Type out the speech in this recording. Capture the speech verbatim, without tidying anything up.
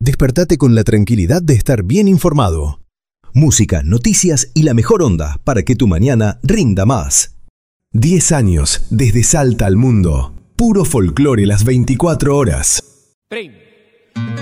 Despertate con la tranquilidad de estar bien informado. Música, noticias y la mejor onda para que tu mañana rinda más. diez años desde Salta al mundo. Puro folclore las veinticuatro horas.